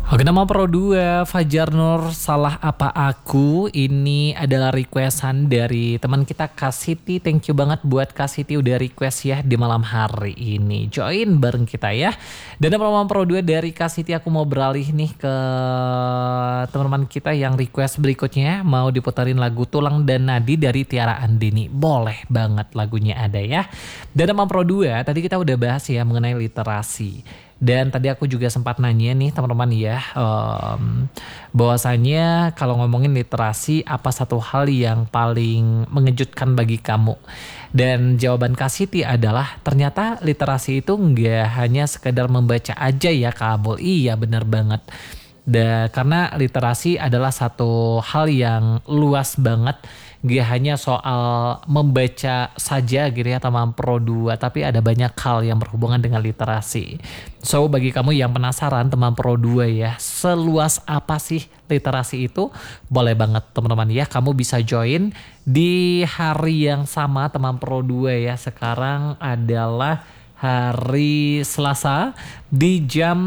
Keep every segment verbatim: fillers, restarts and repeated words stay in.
Oke, nama Pro dua Fajar Nur, salah apa aku. Ini adalah requestan dari teman kita Kak Siti. Thank you banget buat Kak Siti udah request ya di malam hari ini. Join bareng kita ya. Dan nama Pro dua dari Kak Siti, aku mau beralih nih ke teman-teman kita yang request berikutnya. Mau diputarin lagu Tulang dan Nadi dari Tiara Andini. Boleh banget, lagunya ada ya. Dan nama Pro dua, tadi kita udah bahas ya mengenai literasi. Dan tadi aku juga sempat nanya nih teman-teman ya, um, bahwasanya kalau ngomongin literasi, apa satu hal yang paling mengejutkan bagi kamu? Dan jawaban Kak Siti adalah ternyata literasi itu nggak hanya sekedar membaca aja ya Kak Abul. Iya bener banget. Da, karena literasi adalah satu hal yang luas banget. Gak hanya soal membaca saja gitu ya teman Pro dua, tapi ada banyak hal yang berhubungan dengan literasi. So bagi kamu yang penasaran teman Pro dua ya, seluas apa sih literasi itu? Boleh banget teman-teman ya, kamu bisa join di hari yang sama teman Pro dua ya. Sekarang adalah hari Selasa di jam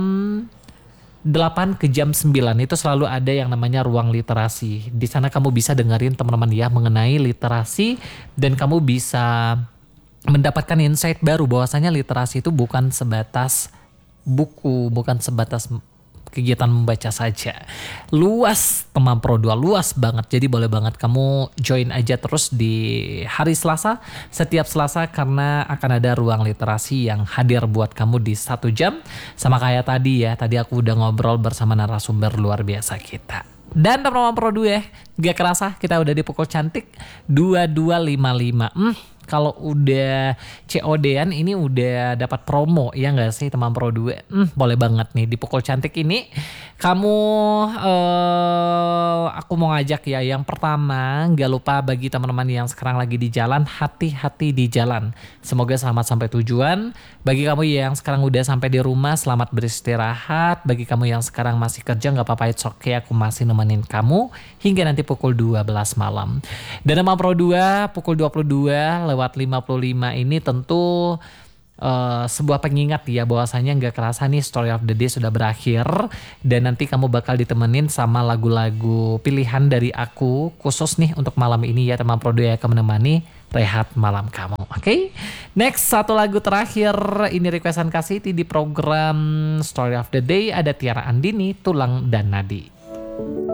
delapan ke jam sembilan itu selalu ada yang namanya ruang literasi. Di sana kamu bisa dengerin teman-teman ya mengenai literasi, dan kamu bisa mendapatkan insight baru bahwasanya literasi itu bukan sebatas buku, bukan sebatas kegiatan membaca saja. Luas teman Pro dua, luas banget. Jadi boleh banget kamu join aja terus di hari Selasa, setiap Selasa, karena akan ada ruang literasi yang hadir buat kamu di satu jam. Sama kayak tadi ya, tadi aku udah ngobrol bersama narasumber luar biasa kita. Dan teman-teman Pro dua ya, gak kerasa kita udah di pukul cantik dua puluh dua lima puluh lima. Hmm, kalau udah C O D-an ini udah dapat promo ya gak sih teman Pro dua? Hmm, boleh banget nih di pukul cantik ini. Kamu uh, aku mau ngajak ya, yang pertama gak lupa bagi teman-teman yang sekarang lagi di jalan, hati-hati di jalan. Semoga selamat sampai tujuan. Bagi kamu yang sekarang udah sampai di rumah, selamat beristirahat. Bagi kamu yang sekarang masih kerja gak apa-apa, it's okay, aku masih nemenin kamu hingga nanti pukul dua belas malam. Dan nama Pro dua pukul dua puluh dua lewat lima puluh lima ini tentu uh, sebuah pengingat ya, bahwasanya nggak kerasa nih Story of the Day sudah berakhir, dan nanti kamu bakal ditemenin sama lagu-lagu pilihan dari aku khusus nih untuk malam ini ya teman Pro dua, yang akan menemani rehat malam kamu. Oke, okay? Next, satu lagu terakhir ini requestan Kak Siti di program Story of the Day, ada Tiara Andini, Tulang dan Nadi.